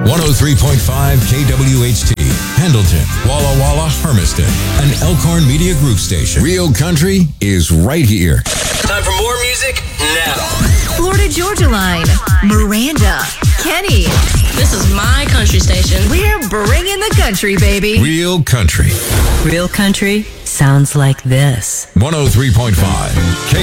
103.5 KWHT, Pendleton, Walla Walla, Hermiston, an Elkhorn Media Group station. Real country is right here. Time for more music now. Florida Georgia Line, Miranda, Kenny. This is my country station. We're bringing the country, baby. Real country. Real country sounds like this. 103.5